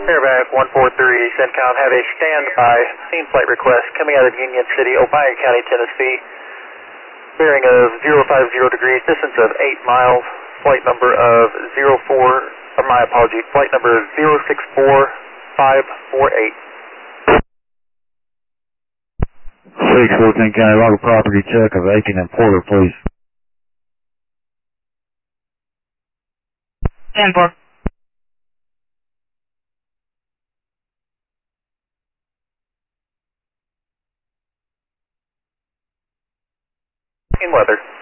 Airback 143, CENTCOM, have a standby scene flight request coming out of Union City, Obion County, Tennessee. Bearing of 050 degrees, distance of 8 miles, flight number of flight number 064548. 614 County, log a property check of Aiken and Porter, please. 10-4. In weather.